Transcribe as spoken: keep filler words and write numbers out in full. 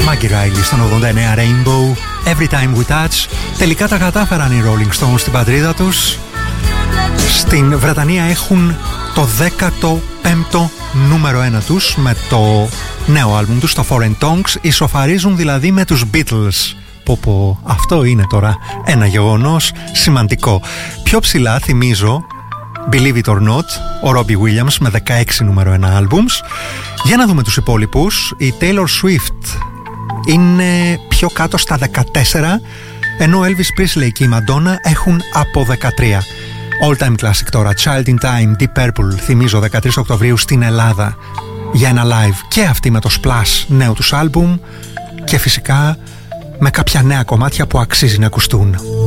Maggie Riley στον ογδόντα εννέα, Rainbow, Every Time We Touch. Τελικά τα κατάφεραν οι Rolling Stones στην πατρίδα τους. Στην Βρετανία έχουν το δέκατο πέμπτο νούμερο ένα τους με το νέο άλμπουμ τους, το Foreign Tongues. Ισοφαρίζουν δηλαδή με τους Beatles. Πω πω, αυτό είναι τώρα ένα γεγονός σημαντικό. Πιο ψηλά θυμίζω Believe It or Not, ο Robbie Williams με δεκαέξι νούμερο ένα άλμπουμς. Για να δούμε τους υπόλοιπους. Η Taylor Swift είναι πιο κάτω στα δεκατέσσερα, ενώ Elvis Presley και η Madonna έχουν από δεκατρία. All time classic τώρα, Child in Time, Deep Purple, θυμίζω δεκατρείς Οκτωβρίου στην Ελλάδα για ένα live, και αυτή με το Splash νέο τους άλμπουμ, και φυσικά με κάποια νέα κομμάτια που αξίζει να ακουστούν.